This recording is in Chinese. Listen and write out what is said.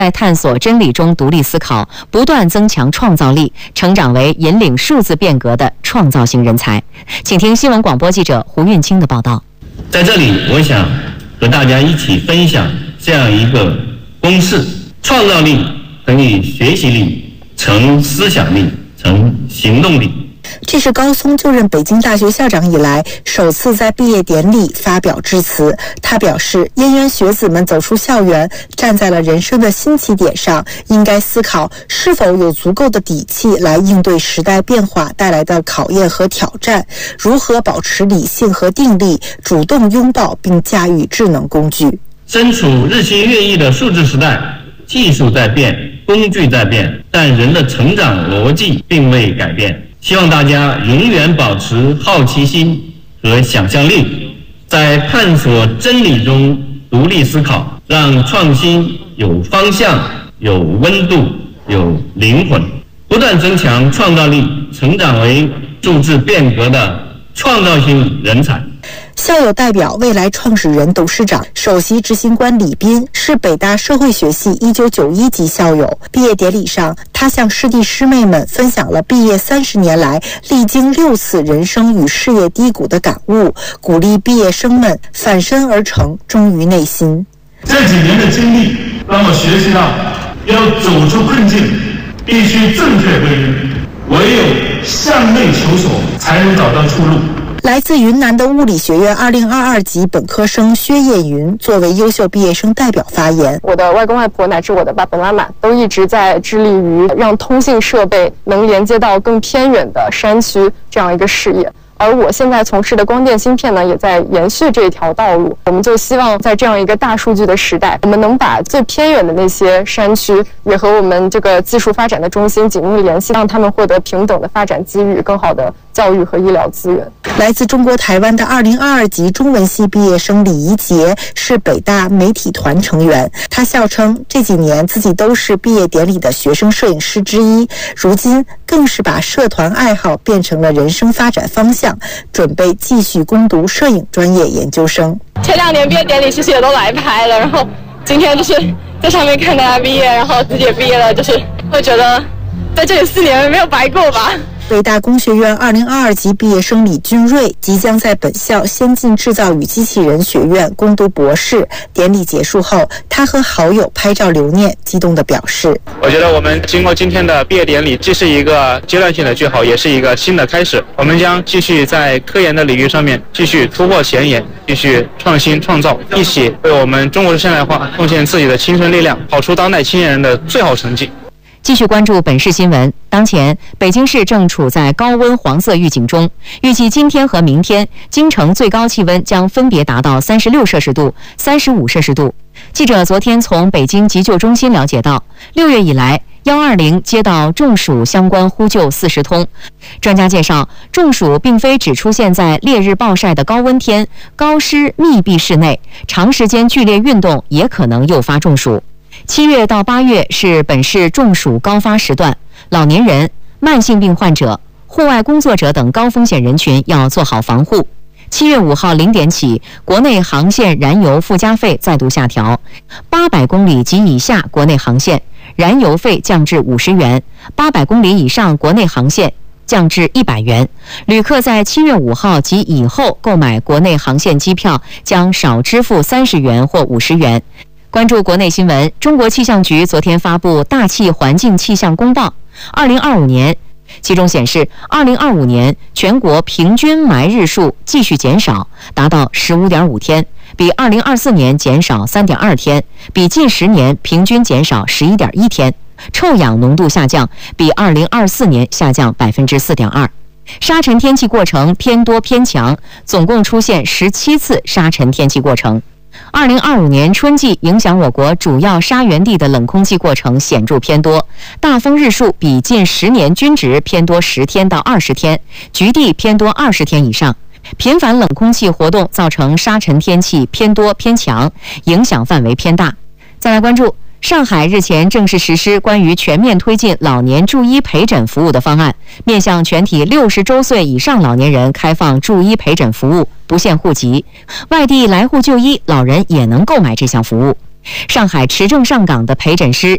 在探索真理中独立思考，不断增强创造力，成长为引领数字变革的创造性人才。请听新闻广播记者胡运清的报道。 在这里，我想和大家一起分享这样一个公式：创造力等于学习力乘思想力乘行动力。 这是高松就任北京大学校长以来首次在毕业典礼发表致辞。他表示，燕园学子们走出校园，站在了人生的新起点上，应该思考是否有足够的底气来应对时代变化带来的考验和挑战，如何保持理性和定力，主动拥抱并驾驭智能工具。 身处日新月异的数字时代，技术在变，工具在变，但人的成长逻辑并未改变。希望大家永远保持好奇心和想象力，在探索真理中独立思考，让创新有方向、有温度、有灵魂，不断增强创造力，成长为数字变革的创造性人才。 校友代表未来创始人、董事长、首席执行官李斌是北大社会学系1991级校友。毕业典礼上，他向师弟师妹们分享了毕业30年来历经6次人生与事业低谷的感悟，鼓励毕业生们反身而成，忠于内心。 这几年的经历让我学习到，要走出困境，必须正确归因，唯有向内求索，才能找到出路。 来自云南的物理学院2022级本科生薛叶云作为优秀毕业生代表发言。 我的外公外婆乃至我的爸爸妈妈都一直在致力于让通信设备能连接到更偏远的山区这样一个事业。而我现在从事的光电芯片呢，也在延续这条道路。我们就希望在这样一个大数据的时代，我们能把最偏远的那些山区也和我们这个技术发展的中心紧密联系，让他们获得平等的发展机遇、更好的教育和医疗资源。 来自中国台湾的2022级中文系毕业生李怡杰是北大媒体团成员。他笑称，这几年自己都是毕业典礼的学生摄影师之一，如今更是把社团爱好变成了人生发展方向，准备继续攻读摄影专业研究生。 前2年毕业典礼其实也都来拍了，然后今天就是在上面看大家毕业，然后自己也毕业了，就是会觉得在这里4年没有白过吧。 北大工学院2022级毕业生李俊瑞即将在本校先进制造与机器人学院攻读博士。典礼结束后，他和好友拍照留念，激动地表示： 我觉得我们经过今天的毕业典礼，既是一个阶段性的句号，也是一个新的开始。我们将继续在科研的领域上面继续突破前沿，继续创新创造，一起为我们中国的现代化贡献自己的青春力量，跑出当代青年人的最好成绩。 继续关注本市新闻。当前，北京市正处在高温黄色预警中，预计今天和明天，京城最高气温将分别达到36摄氏度、35摄氏度。记者昨天从北京急救中心了解到，6月以来，120接到中暑相关呼救40通。专家介绍，中暑并非只出现在烈日暴晒的高温天、高湿密闭室内，长时间剧烈运动也可能诱发中暑。7月到8月是本市中暑高发时段，老年人、慢性病患者、户外工作者等高风险人群要做好防护。7月5号0点起，国内航线燃油附加费再度下调，800公里及以下国内航线燃油费降至50元，800公里以上国内航线降至100元。旅客在7月5号及以后购买国内航线机票将少支付30元或50元。关注国内新闻，中国气象局昨天发布大气环境气象公报2025年，其中显示2025年全国平均霾日数继续减少，达到15.5天，比2024年减少3.2天，比近10年平均减少11.1天。臭氧浓度下降，比2024年下降4.2%。沙尘天气过程偏多偏强，总共出现17次沙尘天气过程。2025年春季影响我国主要沙源地的冷空气过程显著偏多，大风日数比近10年均值偏多10天到20天，局地偏多20天以上。频繁冷空气活动造成沙尘天气偏多偏强，影响范围偏大。再来关注上海日前正式实施关于全面推进老年助医陪诊服务的方案，面向全体60周岁以上老年人开放助医陪诊服务，不限户籍，外地来沪就医老人也能购买这项服务。上海持证上岗的陪诊师